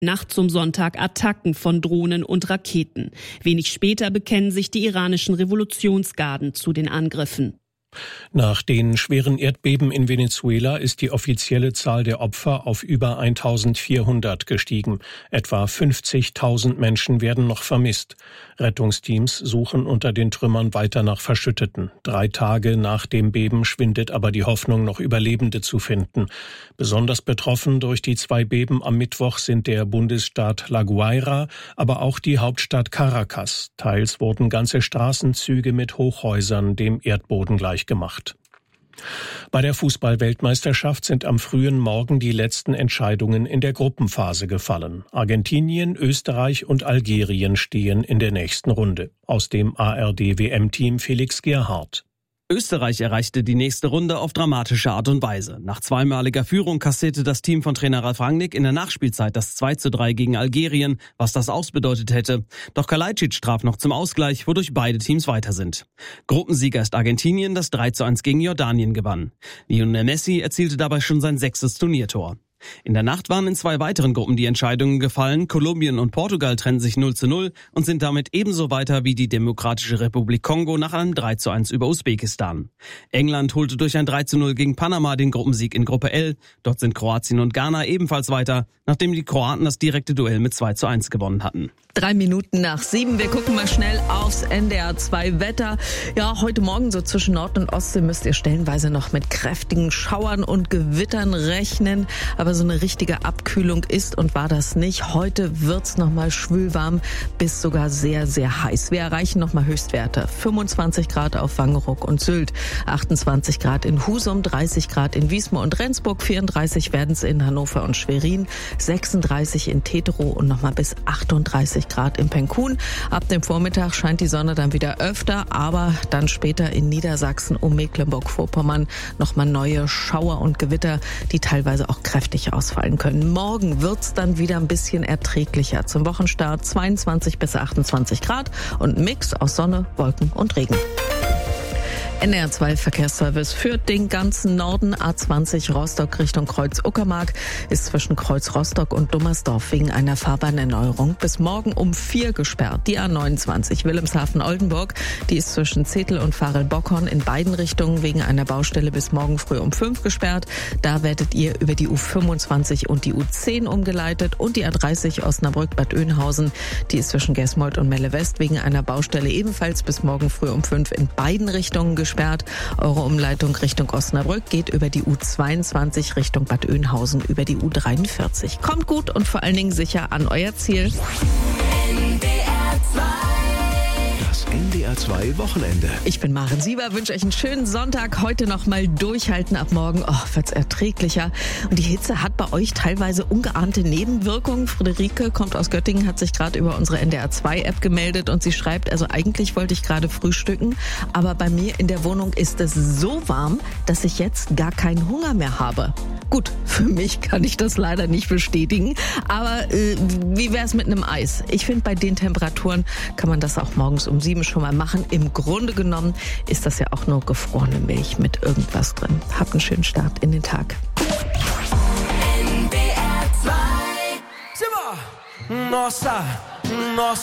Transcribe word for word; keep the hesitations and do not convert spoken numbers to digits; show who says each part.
Speaker 1: Nacht zum Sonntag Attacken von Drohnen und Raketen. Wenig später bekennen sich die iranischen Revolutionsgarden zu den Angriffen.
Speaker 2: Nach den schweren Erdbeben in Venezuela ist die offizielle Zahl der Opfer auf über eintausendvierhundert gestiegen. Etwa fünfzigtausend Menschen werden noch vermisst. Rettungsteams suchen unter den Trümmern weiter nach Verschütteten. Drei Tage nach dem Beben schwindet aber die Hoffnung, noch Überlebende zu finden. Besonders betroffen durch die zwei Beben am Mittwoch sind der Bundesstaat La Guaira, aber auch die Hauptstadt Caracas. Teils wurden ganze Straßenzüge mit Hochhäusern dem Erdboden gleich gemacht. Bei der Fußball-Weltmeisterschaft sind am frühen Morgen die letzten Entscheidungen in der Gruppenphase gefallen. Argentinien, Österreich und Algerien stehen in der nächsten Runde. Aus dem A R D-W M-Team Felix Gerhardt.
Speaker 3: Österreich erreichte die nächste Runde auf dramatische Art und Weise. Nach zweimaliger Führung kassierte das Team von Trainer Ralf Rangnick in der Nachspielzeit das zwei zu drei gegen Algerien, was das ausbedeutet hätte. Doch Kalajdzic traf noch zum Ausgleich, wodurch beide Teams weiter sind. Gruppensieger ist Argentinien, das drei zu eins gegen Jordanien gewann. Lionel Messi erzielte dabei schon sein sechstes Turniertor. In der Nacht waren in zwei weiteren Gruppen die Entscheidungen gefallen. Kolumbien und Portugal trennen sich null zu null und sind damit ebenso weiter wie die Demokratische Republik Kongo nach einem drei zu eins über Usbekistan. England holte durch ein drei zu null gegen Panama den Gruppensieg in Gruppe L. Dort sind Kroatien und Ghana ebenfalls weiter, nachdem die Kroaten das direkte Duell mit zwei zu eins gewonnen hatten.
Speaker 4: Drei Minuten nach sieben. Wir gucken mal schnell aufs N D R zwei Wetter. Ja, heute Morgen so zwischen Nord- und Ostsee müsst ihr stellenweise noch mit kräftigen Schauern und Gewittern rechnen. Aber so eine richtige Abkühlung ist und war das nicht. Heute wird's nochmal schwülwarm bis sogar sehr, sehr heiß. Wir erreichen nochmal Höchstwerte. fünfundzwanzig Grad auf Wangerooge und Sylt, achtundzwanzig Grad in Husum, dreißig Grad in Wismar und Rendsburg, vierunddreißig werden es in Hannover und Schwerin, sechsunddreißig in Teterow und nochmal bis achtunddreißig Grad in Penkun. Ab dem Vormittag scheint die Sonne dann wieder öfter, aber dann später in Niedersachsen um Mecklenburg-Vorpommern nochmal neue Schauer und Gewitter, die teilweise auch kräftig ausfallen können. Morgen wird's dann wieder ein bisschen erträglicher. Zum Wochenstart zweiundzwanzig bis achtundzwanzig Grad und ein Mix aus Sonne, Wolken und Regen. N R zwei Verkehrsservice führt den ganzen Norden. A zwanzig Rostock Richtung Kreuz-Uckermark ist zwischen Kreuz-Rostock und Dummersdorf wegen einer Fahrbahnerneuerung bis morgen um vier gesperrt. Die A neunundzwanzig Wilhelmshaven-Oldenburg, die ist zwischen Zetel und Farel-Bockhorn in beiden Richtungen wegen einer Baustelle bis morgen früh um fünf gesperrt. Da werdet ihr über die U fünfundzwanzig und die U zehn umgeleitet und die A dreißig Osnabrück-Bad Oeynhausen, die ist zwischen Gesmold und Melle West wegen einer Baustelle ebenfalls bis morgen früh um fünf in beiden Richtungen gesperrt. Eure Umleitung Richtung Osnabrück geht über die U zweiundzwanzig Richtung Bad Oeynhausen über die U dreiundvierzig. Kommt gut und vor allen Dingen sicher an euer Ziel.
Speaker 5: Das N D R zwei Wochenende.
Speaker 4: Ich bin Maren Sieber, wünsche euch einen schönen Sonntag. Heute noch mal durchhalten, ab morgen oh, wird's erträglicher. Und die Hitze hat bei euch teilweise ungeahnte Nebenwirkungen. Friederike kommt aus Göttingen, hat sich gerade über unsere N D R zwei App gemeldet und sie schreibt, also eigentlich wollte ich gerade frühstücken, aber bei mir in der Wohnung ist es so warm, dass ich jetzt gar keinen Hunger mehr habe. Gut, für mich kann ich das leider nicht bestätigen, aber äh, wie wär's mit einem Eis? Ich finde, bei den Temperaturen kann man das auch morgens um sieben schon mal machen. Im Grunde genommen ist das ja auch nur gefrorene Milch mit irgendwas drin. Habt einen schönen Start in den Tag.
Speaker 6: N D R zwei. Nossa, nossa.